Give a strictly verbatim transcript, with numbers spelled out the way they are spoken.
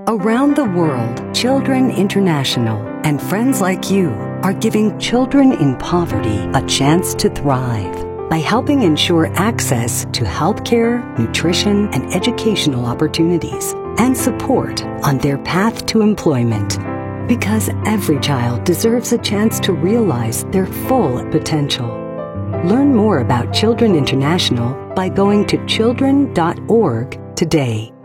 Around the world, Children International and friends like you are giving children in poverty a chance to thrive by helping ensure access to healthcare, nutrition, and educational opportunities, and support on their path to employment. Because every child deserves a chance to realize their full potential. Learn more about Children International by going to children dot org today.